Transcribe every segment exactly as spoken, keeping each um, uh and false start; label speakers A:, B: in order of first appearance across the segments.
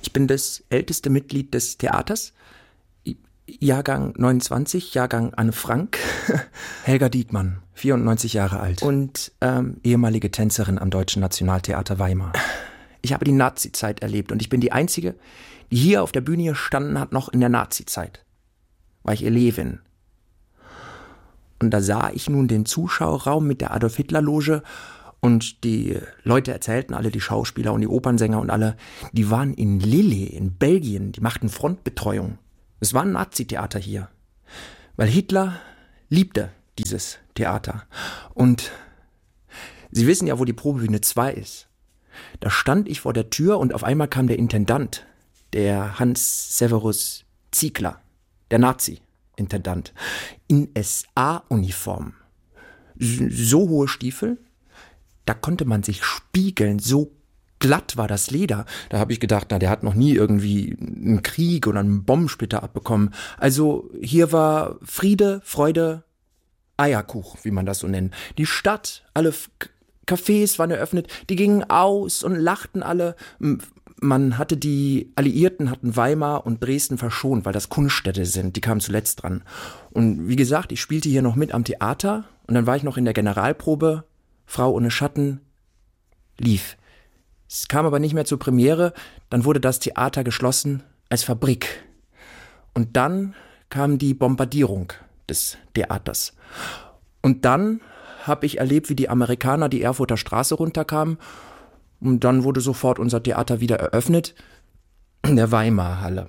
A: Ich bin das älteste Mitglied des Theaters. Jahrgang neunundzwanzig, Jahrgang Anne Frank. Helga Diekmann, vierundneunzig Jahre alt. Und ähm, ehemalige Tänzerin am Deutschen Nationaltheater Weimar. Ich habe die Nazi-Zeit erlebt und ich bin die Einzige, die hier auf der Bühne gestanden hat, noch in der Nazi-Zeit. War ich Elevin. Und da sah ich nun den Zuschauerraum mit der Adolf-Hitler-Loge und die Leute erzählten alle, die Schauspieler und die Opernsänger und alle, die waren in Lille, in Belgien, die machten Frontbetreuung. Es war ein Nazi-Theater hier, weil Hitler liebte dieses Theater. Und Sie wissen ja, wo die Probebühne zwei ist. Da stand ich vor der Tür und auf einmal kam der Intendant, der Hans Severus Ziegler, der Nazi-Intendant, in S A-Uniform. So hohe Stiefel, da konnte man sich spiegeln, so glatt war das Leder. Da habe ich gedacht, na, der hat noch nie irgendwie einen Krieg oder einen Bombensplitter abbekommen. Also hier war Friede, Freude, Eierkuch, wie man das so nennt. Die Stadt, alle F- Cafés waren eröffnet, die gingen aus und lachten alle. Man hatte die Alliierten, hatten Weimar und Dresden verschont, weil das Kunststädte sind, die kamen zuletzt dran. Und wie gesagt, ich spielte hier noch mit am Theater und dann war ich noch in der Generalprobe, Frau ohne Schatten, lief. Es kam aber nicht mehr zur Premiere, dann wurde das Theater geschlossen als Fabrik. Und dann kam die Bombardierung des Theaters. Und dann habe ich erlebt, wie die Amerikaner die Erfurter Straße runterkamen. Und dann wurde sofort unser Theater wieder eröffnet, in der Weimar-Halle.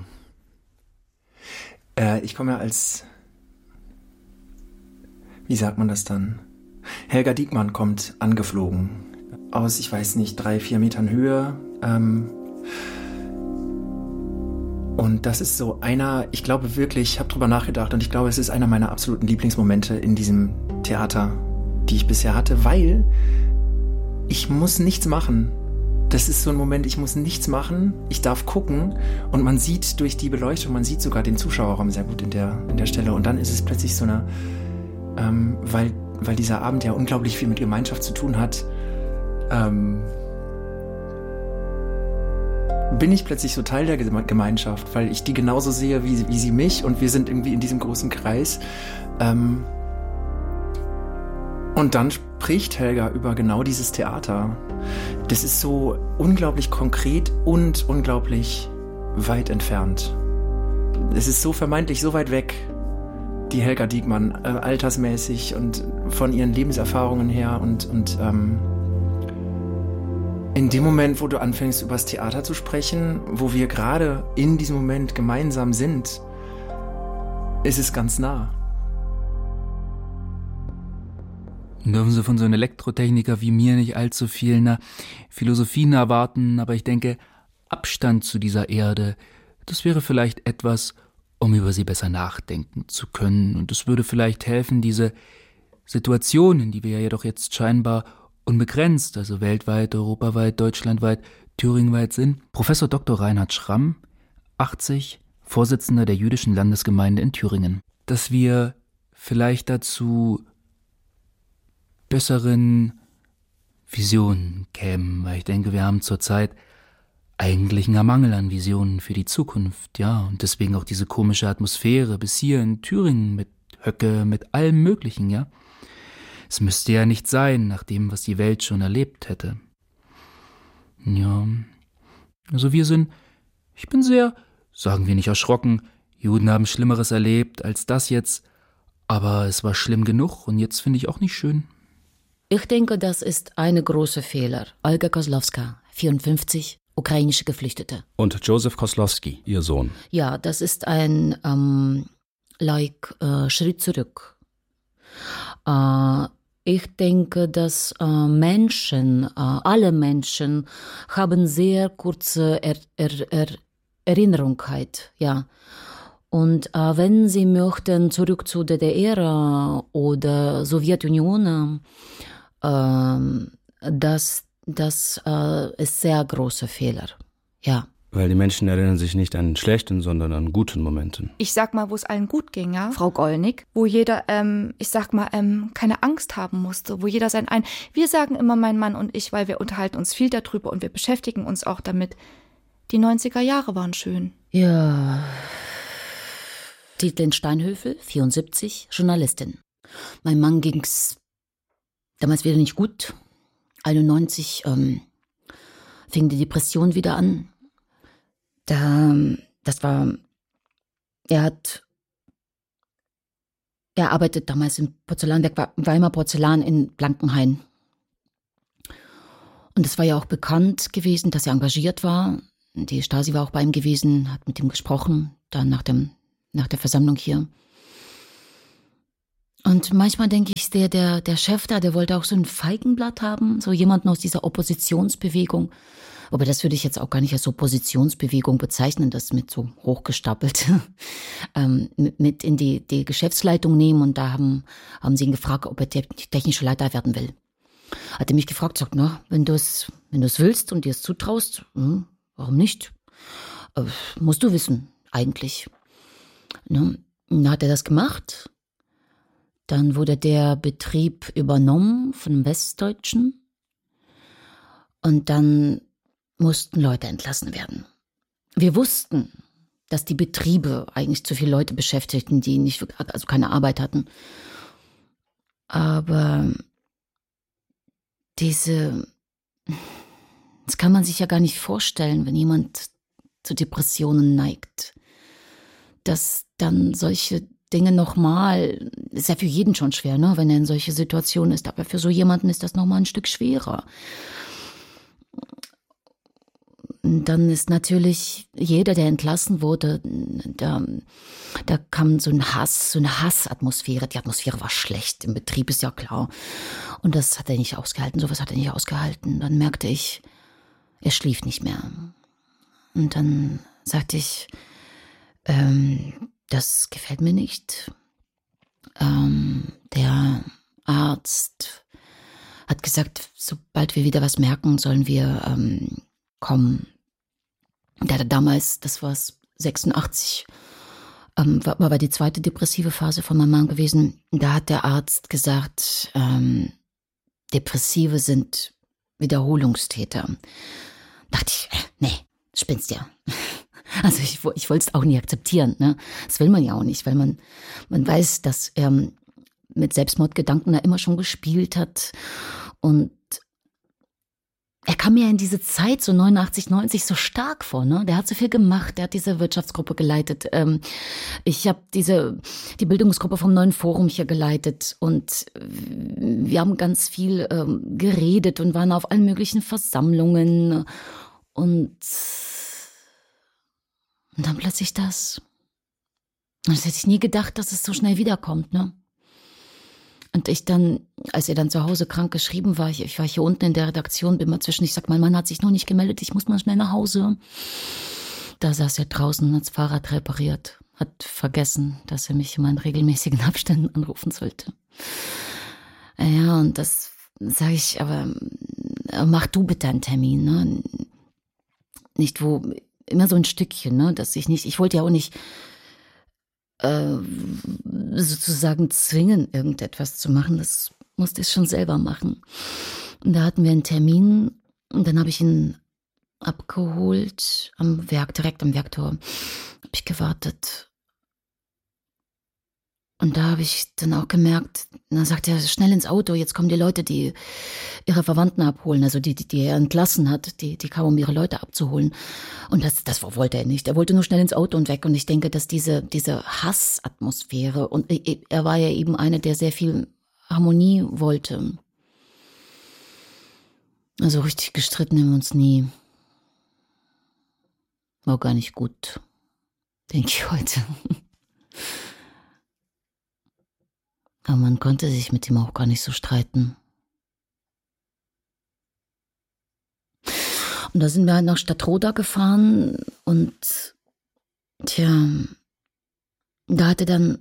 A: Äh, ich komme ja als, wie sagt man das dann? Helga Diekmann kommt angeflogen. Aus, ich weiß nicht, drei, vier Metern Höhe. Ähm, und das ist so einer, ich glaube wirklich, ich habe drüber nachgedacht und ich glaube, es ist einer meiner absoluten Lieblingsmomente in diesem Theater, die ich bisher hatte, weil ich muss nichts machen. Das ist so ein Moment, ich muss nichts machen, ich darf gucken und man sieht durch die Beleuchtung, man sieht sogar den Zuschauerraum sehr gut in der, in der Stelle und dann ist es plötzlich so eine, ähm, weil, weil dieser Abend ja unglaublich viel mit Gemeinschaft zu tun hat, Ähm, bin ich plötzlich so Teil der Gemeinschaft, weil ich die genauso sehe wie, wie sie mich und wir sind irgendwie in diesem großen Kreis. Ähm, und dann spricht Helga über genau dieses Theater. Das ist so unglaublich konkret und unglaublich weit entfernt. Es ist so vermeintlich so weit weg, die Helga Diekmann, äh, altersmäßig und von ihren Lebenserfahrungen her und, und ähm, in dem Moment, wo du anfängst, über das Theater zu sprechen, wo wir gerade in diesem Moment gemeinsam sind, ist es ganz nah.
B: Dürfen Sie von so einem Elektrotechniker wie mir nicht allzu viel na Philosophien erwarten, aber ich denke, Abstand zu dieser Erde, das wäre vielleicht etwas, um über sie besser nachdenken zu können. Und es würde vielleicht helfen, diese Situationen, die wir ja jedoch jetzt scheinbar unbegrenzt, also weltweit, europaweit, deutschlandweit, thüringenweit sind. Professor Doktor Reinhard Schramm, achtzig, Vorsitzender der jüdischen Landesgemeinde in Thüringen. Dass wir vielleicht dazu besseren Visionen kämen, weil ich denke, wir haben zurzeit eigentlich einen Mangel an Visionen für die Zukunft, ja, und deswegen auch diese komische Atmosphäre bis hier in Thüringen mit Höcke, mit allem Möglichen, ja. Es müsste ja nicht sein, nach dem, was die Welt schon erlebt hätte. Ja, also wir sind, ich bin sehr, sagen wir nicht erschrocken, Juden haben Schlimmeres erlebt als das jetzt, aber es war schlimm genug und jetzt finde ich auch nicht schön.
C: Ich denke, das ist ein großer Fehler. Olga Kozlowska, vierundfünfzig, ukrainische Geflüchtete.
D: Und Josef Koslowski, ihr Sohn.
C: Ja, das ist ein ähm, like, äh, Schritt zurück. Äh, ich denke, dass äh, Menschen, äh, alle Menschen, haben sehr kurze er, er, er, Erinnerungkeit, ja. Und äh, wenn sie möchten zurück zu der D D R oder Sowjetunion, äh, das, das äh, ist sehr großer Fehler, ja.
D: Weil die Menschen erinnern sich nicht an schlechten, sondern an guten Momenten.
E: Ich sag mal, wo es allen gut ging, ja.
F: Frau Gollnick.
E: Wo jeder, ähm, ich sag mal, ähm, keine Angst haben musste, wo jeder sein ein. Wir sagen immer, mein Mann und ich, weil wir unterhalten uns viel darüber und wir beschäftigen uns auch damit. Die neunziger Jahre waren schön.
C: Ja. Dietlen Steinhöfel, vierundsiebzig, Journalistin. Mein Mann ging's damals wieder nicht gut. einundneunzig ähm, fing die Depression wieder an. Da, das war, er hat, er arbeitet damals im Porzellanwerk Weimar Porzellan in Blankenhain. Und es war ja auch bekannt gewesen, dass er engagiert war. Die Stasi war auch bei ihm gewesen, hat mit ihm gesprochen, dann nach dem, nach der Versammlung hier. Und manchmal denke ich, der, der, der Chef da, der wollte auch so ein Feigenblatt haben, so jemanden aus dieser Oppositionsbewegung. Aber das würde ich jetzt auch gar nicht als Oppositionsbewegung bezeichnen, das mit so hochgestapelt ähm, mit, mit in die, die Geschäftsleitung nehmen. Und da haben, haben sie ihn gefragt, ob er der technische Leiter werden will. Hat er mich gefragt, sagt, na, wenn du es wenn du es willst und dir es zutraust, hm, warum nicht? Äh, musst du wissen, eigentlich. Ne? Dann hat er das gemacht. Dann wurde der Betrieb übernommen von einem Westdeutschen. Und dann mussten Leute entlassen werden. Wir wussten, dass die Betriebe eigentlich zu viele Leute beschäftigten, die nicht, also keine Arbeit hatten. Aber diese, das kann man sich ja gar nicht vorstellen, wenn jemand zu Depressionen neigt, dass dann solche Dinge nochmal, ist ja für jeden schon schwer, ne, wenn er in solche Situationen ist, aber für so jemanden ist das nochmal ein Stück schwerer. Und dann ist natürlich jeder, der entlassen wurde, da, da kam so ein Hass, so eine Hassatmosphäre. Die Atmosphäre war schlecht, im Betrieb ist ja klar. Und das hat er nicht ausgehalten, sowas hat er nicht ausgehalten. Dann merkte ich, er schlief nicht mehr. Und dann sagte ich, ähm, das gefällt mir nicht. Ähm, der Arzt hat gesagt, sobald wir wieder was merken, sollen wir ähm, kommen. Der hatte damals, das war sechsundachtzig, ähm, war, war die zweite depressive Phase von meinem Mann gewesen. Da hat der Arzt gesagt, ähm, Depressive sind Wiederholungstäter. Dachte ich, äh, nee, spinnst ja. Also ich, ich wollte es auch nie akzeptieren, ne? Das will man ja auch nicht, weil man, man weiß, dass er mit Selbstmordgedanken da immer schon gespielt hat. Und er kam mir in diese Zeit, so neunundachtzig, neunzig, so stark vor, ne? Der hat so viel gemacht, der hat diese Wirtschaftsgruppe geleitet. Ähm, ich habe diese, die Bildungsgruppe vom Neuen Forum hier geleitet und wir haben ganz viel ähm, geredet und waren auf allen möglichen Versammlungen und, und dann plötzlich das. Und das hätte ich nie gedacht, dass es so schnell wiederkommt, ne? Und ich dann, als er dann zu Hause krank geschrieben war, ich, ich war hier unten in der Redaktion, bin mal zwischen, ich sag, mein Mann hat sich noch nicht gemeldet, ich muss mal schnell nach Hause. Da saß er draußen und hat das Fahrrad repariert, hat vergessen, dass er mich in meinen regelmäßigen Abständen anrufen sollte. Ja, und das sage ich, aber mach du bitte einen Termin, ne? Nicht wo, immer so ein Stückchen, ne? Dass ich nicht, ich wollte ja auch nicht Äh, sozusagen zwingen, irgendetwas zu machen. Das musste ich schon selber machen. Und da hatten wir einen Termin und dann habe ich ihn abgeholt am Werk, direkt am Werktor. Habe ich gewartet. Und da habe ich dann auch gemerkt, dann sagt er, schnell ins Auto, jetzt kommen die Leute, die ihre Verwandten abholen, also die, die, die er entlassen hat, die, die kamen, um ihre Leute abzuholen. Und das, das wollte er nicht. Er wollte nur schnell ins Auto und weg. Und ich denke, dass diese, diese Hassatmosphäre, und er war ja eben einer, der sehr viel Harmonie wollte. Also richtig gestritten haben wir uns nie. War gar nicht gut, denke ich heute. Aber man konnte sich mit ihm auch gar nicht so streiten. Und da sind wir halt nach Stadtroda gefahren und tja, da hat er dann,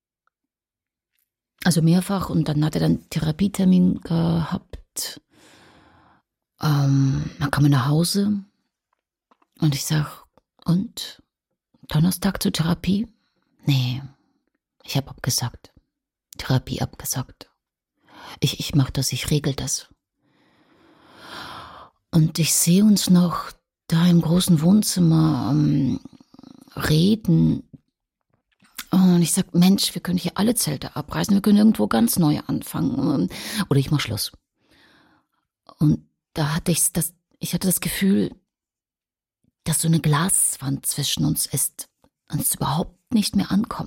C: also mehrfach, und dann hat er dann Therapietermin gehabt. Ähm, dann kam er nach Hause und ich sag, und? Donnerstag zur Therapie? Nee, ich habe abgesagt. Therapie abgesagt. Ich, ich mach das, ich regel das. Und ich sehe uns noch da im großen Wohnzimmer ähm, reden. Und ich sag, Mensch, wir können hier alle Zelte abreißen, wir können irgendwo ganz neu anfangen. Oder ich mach Schluss. Und da hatte ich das, ich hatte das Gefühl, dass so eine Glaswand zwischen uns ist und es überhaupt nicht mehr ankommt.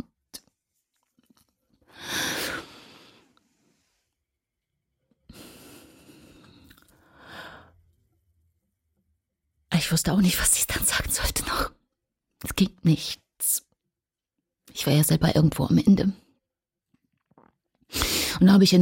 C: Ich wusste auch nicht, was ich dann sagen sollte noch. Es ging nichts. Ich war ja selber irgendwo am Ende. Und da habe ich in